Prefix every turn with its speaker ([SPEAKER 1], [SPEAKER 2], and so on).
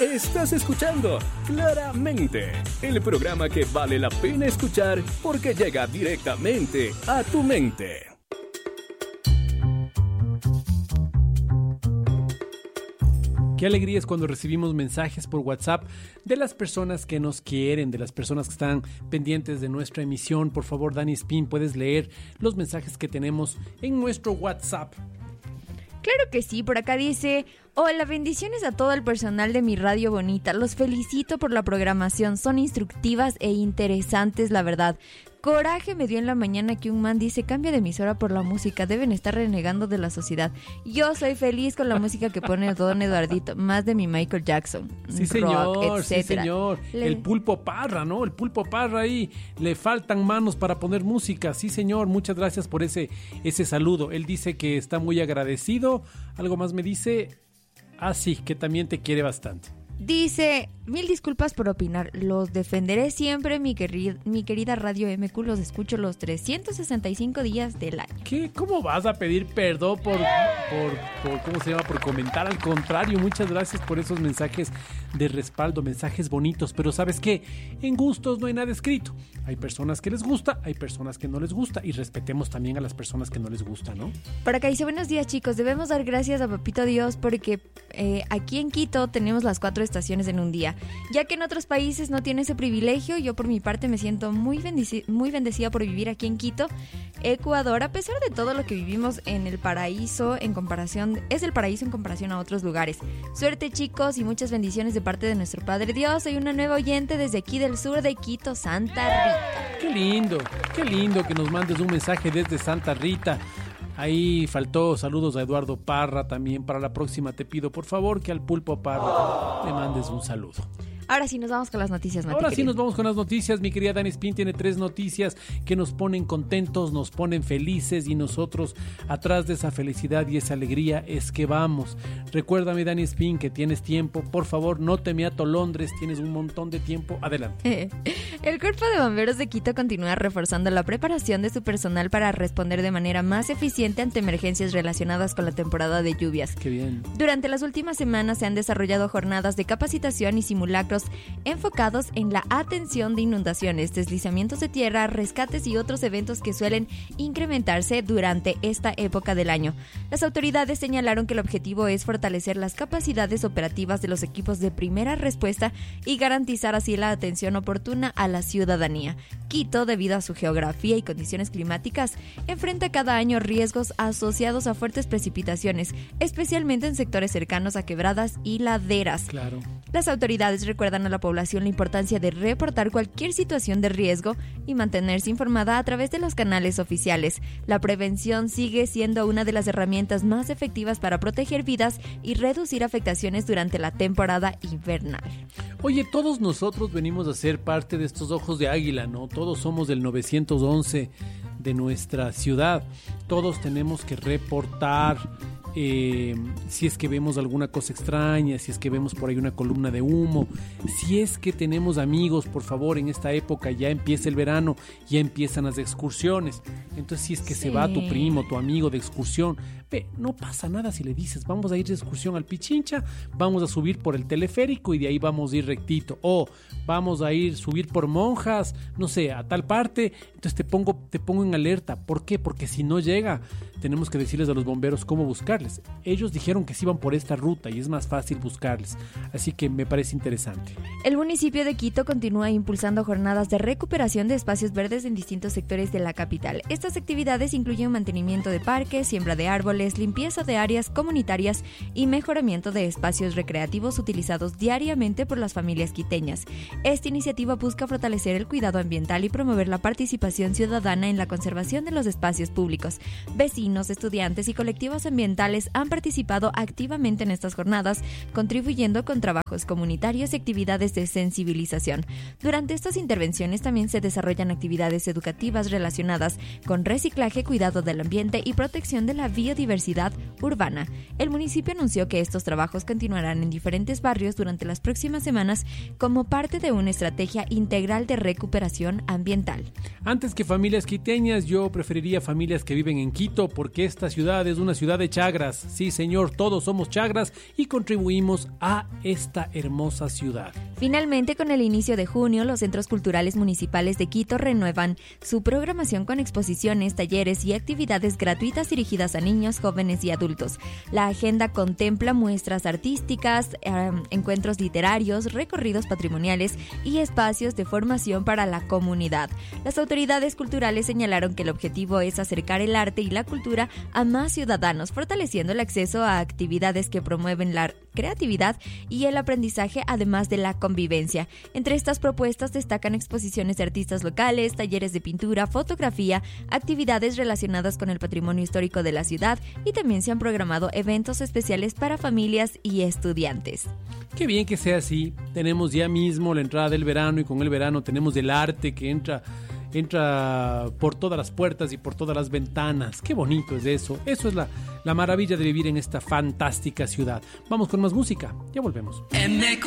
[SPEAKER 1] Estás escuchando Claramente, el programa que vale la pena escuchar porque llega directamente a tu mente.
[SPEAKER 2] Qué alegría es cuando recibimos mensajes por WhatsApp de las personas que nos quieren, de las personas que están pendientes de nuestra emisión. Por favor, Dani Spin, puedes leer los mensajes que tenemos en nuestro WhatsApp.
[SPEAKER 3] Claro que sí, por acá dice: hola, bendiciones a todo el personal de mi radio bonita. Los felicito por la programación, son instructivas e interesantes, la verdad. Coraje me dio en la mañana que un man dice: cambia de emisora por la música, deben estar renegando de la sociedad. Yo soy feliz con la música que pone Don Eduardito, más de mi Michael Jackson.
[SPEAKER 2] Sí, señor, sí, señor. El Pulpo Parra, ¿no? El Pulpo Parra ahí, le faltan manos para poner música. Sí, señor, muchas gracias por ese saludo. Él dice que está muy agradecido. Algo más me dice, sí, que también te quiere bastante.
[SPEAKER 3] Dice: mil disculpas por opinar, los defenderé siempre, mi querida Radio MQ, los escucho los 365 días del año.
[SPEAKER 2] ¿Qué? ¿Cómo vas a pedir perdón por ¿cómo se llama? Por comentar. Al contrario, muchas gracias por esos mensajes de respaldo, mensajes bonitos, pero ¿sabes qué? En gustos no hay nada escrito. Hay personas que les gusta, hay personas que no les gusta, y respetemos también a las personas que no les gusta, ¿no?
[SPEAKER 3] Por acá dice: buenos días, chicos, debemos dar gracias a Papito Dios porque aquí en Quito tenemos las 4 estaciones en un día, ya que en otros países no tiene ese privilegio. Yo por mi parte me siento muy bendecida por vivir aquí en Quito, Ecuador, a pesar de todo lo que vivimos en el paraíso en comparación a otros lugares. Suerte, chicos, y muchas bendiciones de parte de nuestro Padre Dios. Soy una nueva oyente desde aquí del sur de Quito, Santa Rita.
[SPEAKER 2] Qué lindo que nos mandes un mensaje desde Santa Rita. Ahí faltó saludos a Eduardo Parra también. Para la próxima te pido por favor que al Pulpo Parra le mandes un saludo.
[SPEAKER 3] Ahora sí nos vamos con las noticias, Mati.
[SPEAKER 2] Ahora sí nos vamos con las noticias. Mi querida Dani Spin tiene 3 noticias que nos ponen contentos, nos ponen felices, y nosotros atrás de esa felicidad y esa alegría es que vamos. Recuérdame, Dani Spin, que tienes tiempo. Por favor, no te me atolondres, tienes un montón de tiempo. Adelante.
[SPEAKER 3] El Cuerpo de Bomberos de Quito continúa reforzando la preparación de su personal para responder de manera más eficiente ante emergencias relacionadas con la temporada de lluvias.
[SPEAKER 2] Qué bien.
[SPEAKER 3] Durante las últimas semanas se han desarrollado jornadas de capacitación y simulacros enfocados en la atención de inundaciones, deslizamientos de tierra, rescates y otros eventos que suelen incrementarse durante esta época del año. Las autoridades señalaron que el objetivo es fortalecer las capacidades operativas de los equipos de primera respuesta y garantizar así la atención oportuna a la ciudadanía. Quito, debido a su geografía y condiciones climáticas, enfrenta cada año riesgos asociados a fuertes precipitaciones, especialmente en sectores cercanos a quebradas y laderas.
[SPEAKER 2] Claro.
[SPEAKER 3] Las autoridades recuerdan a la población la importancia de reportar cualquier situación de riesgo y mantenerse informada a través de los canales oficiales. La prevención sigue siendo una de las herramientas más efectivas para proteger vidas y reducir afectaciones durante la temporada invernal.
[SPEAKER 2] Oye, todos nosotros venimos a ser parte de estos ojos de águila, ¿no? Todos somos del 911 de nuestra ciudad. Todos tenemos que reportar si es que vemos alguna cosa extraña, si es que vemos por ahí una columna de humo, si es que tenemos amigos, por favor, en esta época ya empieza el verano, ya empiezan las excursiones. Entonces, si es que se va tu primo, tu amigo de excursión, no pasa nada si le dices: vamos a ir de excursión al Pichincha, vamos a subir por el teleférico y de ahí vamos a ir rectito, o vamos a subir por Monjas, no sé, a tal parte. Entonces te pongo en alerta. ¿Por qué? Porque si no llega, tenemos que decirles a los bomberos cómo buscarles. Ellos dijeron que se iban por esta ruta y es más fácil buscarles, así que me parece interesante.
[SPEAKER 3] El municipio de Quito continúa impulsando jornadas de recuperación de espacios verdes en distintos sectores de la capital. Estas actividades incluyen mantenimiento de parques, siembra de árboles, limpieza de áreas comunitarias y mejoramiento de espacios recreativos utilizados diariamente por las familias quiteñas. Esta iniciativa busca fortalecer el cuidado ambiental y promover la participación ciudadana en la conservación de los espacios públicos. Vecinos, estudiantes y colectivos ambientales han participado activamente en estas jornadas, contribuyendo con trabajos comunitarios y actividades de sensibilización. Durante estas intervenciones también se desarrollan actividades educativas relacionadas con reciclaje, cuidado del ambiente y protección de la biodiversidad urbana. El municipio anunció que estos trabajos continuarán en diferentes barrios durante las próximas semanas como parte de una estrategia integral de recuperación ambiental.
[SPEAKER 2] Antes que familias quiteñas, yo preferiría familias que viven en Quito, porque esta ciudad es una ciudad hecha agra. chagras. Sí, señor, todos somos chagras y contribuimos a esta hermosa ciudad.
[SPEAKER 3] Finalmente, con el inicio de junio, los centros culturales municipales de Quito renuevan su programación con exposiciones, talleres y actividades gratuitas dirigidas a niños, jóvenes y adultos. La agenda contempla muestras artísticas, encuentros literarios, recorridos patrimoniales y espacios de formación para la comunidad. Las autoridades culturales señalaron que el objetivo es acercar el arte y la cultura a más ciudadanos, fortaleciendo el acceso a actividades que promueven la creatividad y el aprendizaje, además de la convivencia. Entre estas propuestas destacan exposiciones de artistas locales, talleres de pintura, fotografía, actividades relacionadas con el patrimonio histórico de la ciudad y también se han programado eventos especiales para familias y estudiantes.
[SPEAKER 2] Qué bien que sea así. Tenemos ya mismo la entrada del verano y con el verano tenemos el arte que entra por todas las puertas y por todas las ventanas. Qué bonito es eso. Eso es la maravilla de vivir en esta fantástica ciudad. Vamos con más música. Ya volvemos.